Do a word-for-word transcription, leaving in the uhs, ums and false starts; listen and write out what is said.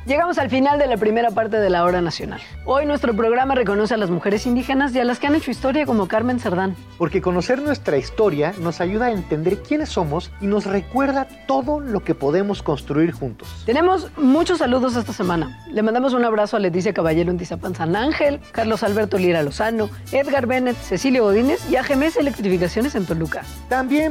Llegamos al final de la primera parte de la Hora Nacional. Hoy nuestro programa reconoce a las mujeres indígenas y a las que han hecho historia como Carmen Cerdán. Porque conocer nuestra historia nos ayuda a entender quiénes somos y nos recuerda todo lo que podemos construir juntos. Tenemos muchos saludos esta semana. Le mandamos un abrazo a Leticia Caballero en Tizapán San Ángel, Carlos Alberto Lira Lozano, Edgar Bennett, Cecilio Godínez y a G M S Electrificaciones en Toluca. También